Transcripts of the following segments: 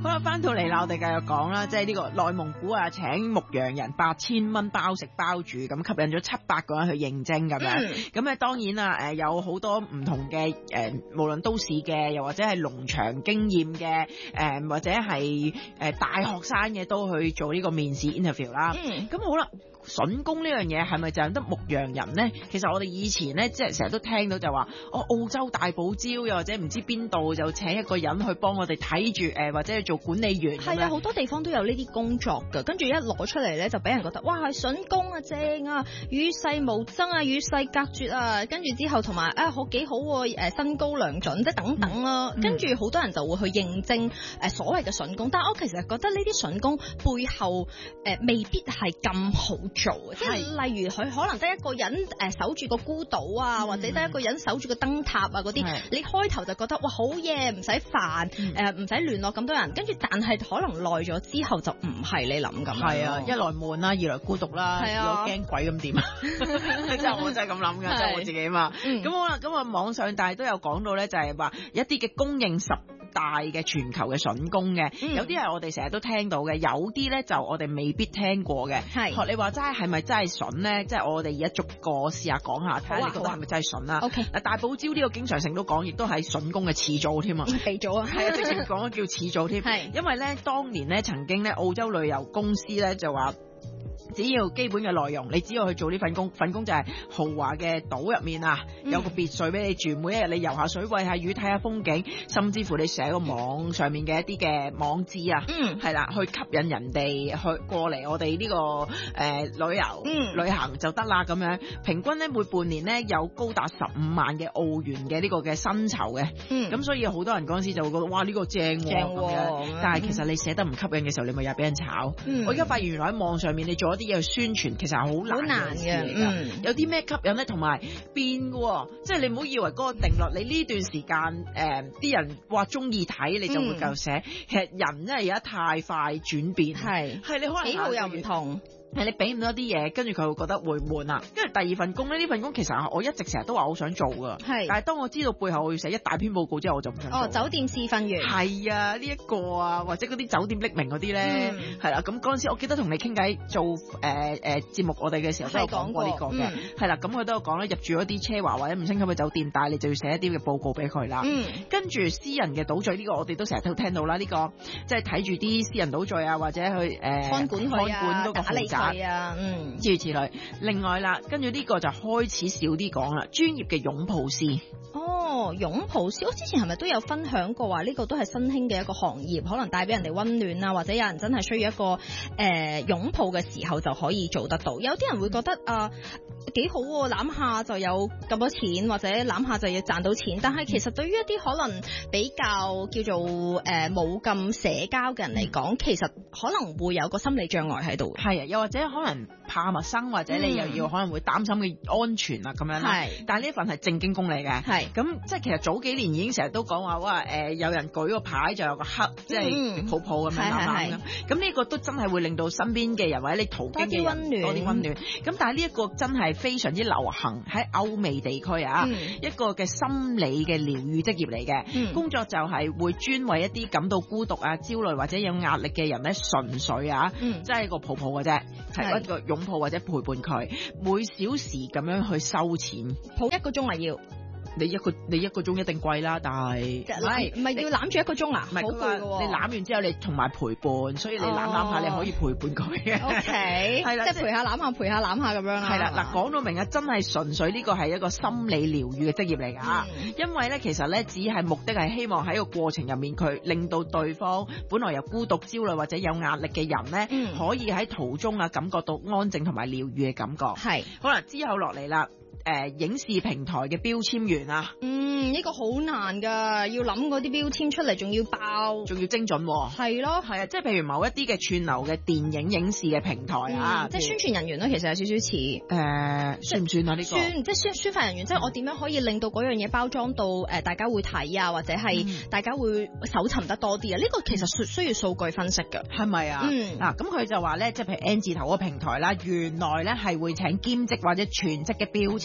好啦，翻到嚟啦，我哋繼續講啦，即係呢個內蒙古啊，請牧羊人8000蚊包食包住，咁吸引咗700個人去應徵咁樣。咁咧當然啦，有好多唔同嘅無論都市嘅，又或者係農場經驗嘅，或者係大學生嘅都去做呢個面試 interview 啦。咁好啦。筍工呢樣嘢係咪就係得牧羊人呢？其實我哋以前呢，即係成日都聽到就話，澳洲大堡礁又或者唔知邊度就請一個人去幫我哋睇住或者去做管理員。 係啊，好多地方都有呢啲工作㗎。跟住一攞出嚟咧，就俾人覺得哇，筍工啊，正啊，與世無爭啊，與世隔絕啊。跟住之後同埋好幾好喎，身高良準即係等等啦。跟住好多人就會去應徵所謂嘅筍工，但係我其實覺得呢啲筍工背後未必係咁好做，即係例如佢可能得一個人守住個孤島啊，或者得一個人守住個燈塔啊嗰啲，你開頭就覺得哇好嘢，唔使煩，唔使聯絡咁多人，跟住但係可能耐咗之後就唔係你諗咁。 係啊，一來悶啦，二來孤獨啦，如果驚鬼咁點啊？即係我真係咁諗㗎，即係我自己嘛。咁好啦，咁啊網上但係都有講到咧，就係話一啲嘅供應10大嘅全球嘅筍工嘅，有啲係我哋成日都聽到嘅，有啲咧就我哋未必聽過嘅。學你話齋係咪真係筍咧？即係我哋而家逐個試下講下，睇下你覺得係咪真係筍啦？OK，嗱大堡礁呢個經常性都講，亦都係筍工嘅始祖添啊， 鼻祖啊， 係啊，直情講叫始祖添。係因為咧，當年咧曾經咧澳洲旅遊公司咧就話。只要基本嘅內容，你只要去做呢份工就係豪華嘅島入面啊，有個別墅俾你住，每一日你遊下水、餵下魚、睇下風景，甚至乎你寫個網上面嘅一啲嘅網誌啊，係啦，去吸引人哋去過嚟我哋呢個旅遊旅行就得啦咁樣。平均咧每半年咧有高達15萬嘅澳元嘅呢個嘅薪酬嘅，咁所以好多人嗰陣時就會覺得哇呢個正喎，但係其實你寫得唔吸引嘅時候，你咪又俾人炒。我而家發現原來喺網上面你做一啲嘢去宣傳，其實係好難嘅。有啲咩吸引咧？同埋變嘅，即係你唔好以為嗰個定律，你呢段時間啲人話中意睇，你就會繼續寫。其實人真係而家太快轉變，係你可能喜好又唔同。係你俾唔到一啲嘢，跟住佢會覺得會悶啦。跟住第二份工咧，呢份工其實我一直成日都話好想做噶，但係當我知道背後我要寫一大篇報告之後，我就唔想做。酒店試訓員係啊，呢一個啊，或者嗰啲酒店匿名嗰啲咧，係啦。咁嗰陣時我記得同你傾偈做節目我哋嘅時候都有講過呢個嘅，係啦。咁佢都有講咧，入住一啲奢華或者5星級嘅酒店，但係你就要寫一啲嘅報告俾佢啦。跟住私人嘅島嶼呢個我哋都成日都聽到啦，呢個即係睇住啲私人島嶼啊，或者去看管嗰個豪宅。係啊，諸如此類。另外啦，跟住呢個就開始少啲講啦，專業嘅擁抱師。擁抱師，我之前係咪都有分享過話呢個都係新興嘅一個行業，可能帶俾人哋溫暖啊，或者有人真係需要一個擁抱嘅時候就可以做得到。有啲人會覺得幾好喎，攬下就有咁多錢，或者攬下就要賺到錢。但係其實對於一啲可能比較叫做冇咁社交嘅人嚟講，其實可能會有個心理障礙喺度。係啊，又或者可能怕陌生，或者你又要可能會擔心嘅安全啊咁樣啦。但係呢份係正經工嚟嘅。咁即係其實早幾年已經成日都講話哇有人舉個牌就有個黑，即係抱抱咁樣攬攬咁呢個都真係會令到身邊嘅人或者你途經嘅人多啲溫暖。咁但係呢一個真係非常之流行喺歐美地區啊，一個嘅心理嘅療愈職業嚟嘅。工作就係會專為一啲感到孤獨啊、焦慮或者有壓力嘅人咧，純粹即係一個抱抱嘅啫，係一個擁抱或者陪伴佢，每小時咁樣去收錢， 抱1個鐘啊要。 你一個鐘一定貴啦，但係唔係要攬住1個鐘啊？唔係好攰嘅。 你攬完之後，你同埋陪伴，所以你攬下你可以陪伴佢嘅。 OK， 係啦，即係陪下攬下，陪下攬下咁樣啦。係啦， 嗱講到明啊，真係純粹呢個係一個心理療愈嘅職業嚟㗎。因為咧，其實咧只係目的係希望喺個過程入面，佢令到對方本來有孤獨、焦慮或者有壓力嘅人咧，可以喺途中感覺到安靜同埋療愈嘅感覺。係好啦，之後落嚟啦。影視平台嘅標籤員啊， 呢個好難噶，要諗嗰啲標籤出嚟，仲要爆， 仲要精準喎。係咯，係啊，即係譬如某一啲嘅串流嘅電影影視嘅平台啊， 即係宣傳人員咧，其實有少少似算唔算啊？呢個即係宣發人員，即係我點樣可以令到嗰樣嘢包裝到大家會睇啊，或者係大家會搜尋得多啲啊？呢個其實需要數據分析㗎， 係咪啊？嗱，咁佢就話咧，即係譬如 N 字頭嗰個平台啦，原來咧係會請兼職或者全職嘅標籤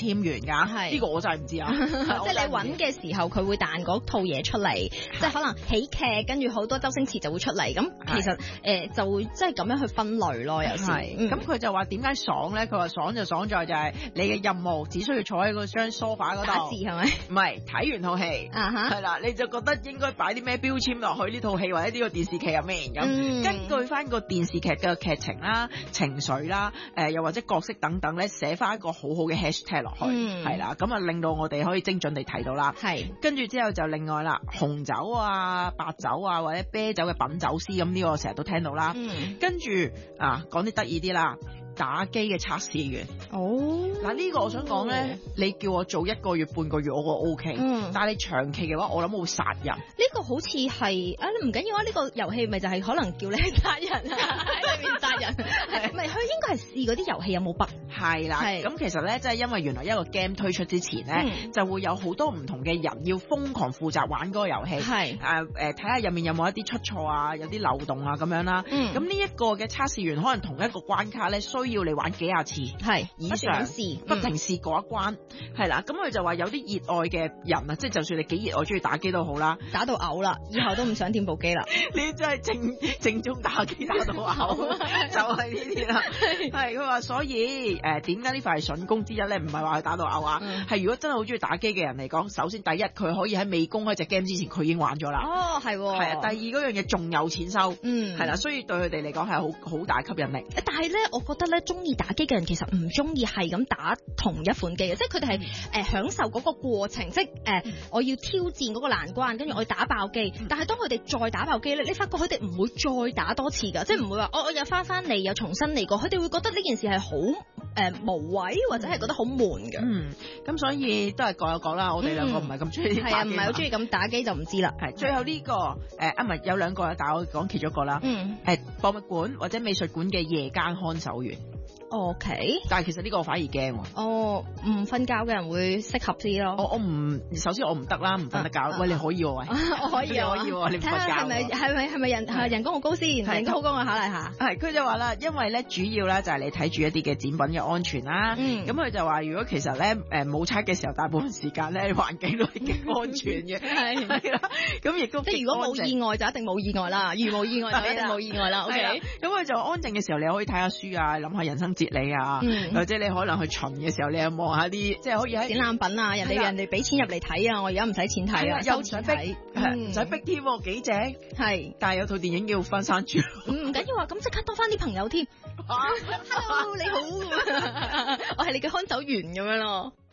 添完㗎？呢個我真係唔知啊。 即係你揾嘅時候，佢會彈嗰套嘢出嚟，即係可能喜劇，跟住好多周星馳就會出嚟。咁其實就會即係咁樣去分類咯。有時咁佢就話點解爽咧？佢話爽就爽在就係你嘅任務只需要坐喺嗰張梳化嗰度打字係咪？ 唔係睇完套戲係啦，你就覺得應該擺啲咩標籤落去呢套戲或者呢個電視劇入面咁，根據翻個電視劇嘅劇情啦、情緒啦、又或者角色等等咧，寫翻一個好好嘅 hashtag 落去係啦，咁啊令到我哋可以精準地睇到啦。跟住之後就另外啦，紅酒啊、白酒啊或者啤酒嘅品酒師咁呢個成日都聽到啦。跟住講啲得意啲啦。打機嘅測試員嗱呢個我想講咧，你叫我做1個月半個月我個 OK，但係你長期嘅話，我諗會殺人。 呢個好似係唔緊要啊！呢個遊戲咪就係可能叫你殺人啊，喺裏面殺人，唔係佢應該係試嗰啲遊戲有冇 bug。 係啦，咁其實咧，即係因為原來一個 game 推出之前咧，就會有好多唔同嘅人要瘋狂負責玩嗰個遊戲，睇下入面有冇一啲出錯啊，有啲漏洞啊咁樣啦。咁呢一個嘅測試員可能同一個關卡咧，需要你玩幾廿次以上，不停試過一關，係啦。咁佢就話有啲熱愛嘅人啊，即係就算你幾熱愛中意打機都好啦， 打到嘔啦，以後都唔想掂部機啦。 你真係正宗打機打到嘔，就係呢啲啦。係佢話，所以點解呢塊係筍工之一咧？唔係話佢打到嘔啊，係如果真係好中意打機嘅人嚟講，首先第一佢可以喺未公開隻 game 之前，佢已經玩咗啦。係啊。第二嗰樣嘢仲有錢收，係啦，所以對佢哋嚟講係好大吸引力。 但係咧，我覺得咧，中意打機嘅人其實唔中意係咁打同一款機嘅，即係佢哋係享受嗰個過程，即係我要挑戰嗰個難關，跟住我要打爆機。但係當佢哋再打爆機咧，你發覺佢哋唔會再打多次㗎，即係唔會話我又翻嚟又重新嚟過，佢哋會覺得呢件事係好無謂或者係覺得好悶嘅。 咁所以都係各有各啦。我哋兩個唔係咁中意打機， 係啊，唔係好中意咁打機就唔知啦。 係最後呢個唔係有兩個啦，但係我講其中一個啦。博物館或者美術館嘅夜間看守員。 OK， 但係其實呢個我反而驚喎。 唔瞓覺嘅人會適合啲咯。 首先我唔得啦，唔瞓得覺。喂，你可以喎，喂， 我可以喎，你唔瞓覺。 係咪人工好高先？人工好高我考慮下。 係佢就話啦，因為咧主要咧就係你睇住一啲嘅展品嘅安全啦。咁佢就話，如果其實咧冇測嘅時候，大部分時間咧環境都係極安全嘅。係啦，咁亦都即係如果冇意外就一定冇意外啦，如冇意外就一定冇意外啦。OK， 咁佢就安靜嘅時候，你可以睇下書啊，諗下人生哲理啊，或者你可能去巡嘅時候，你又望下啲即係可以喺展覽品啊，人哋俾錢入嚟睇啊，我而家唔使錢睇啊， 又唔使逼，唔使逼添，幾正。係，但係有套電影叫《翻山豬》。 唔緊要啊，咁即刻多翻啲朋友添。Hello，你好，我係你嘅看守員咁樣咯。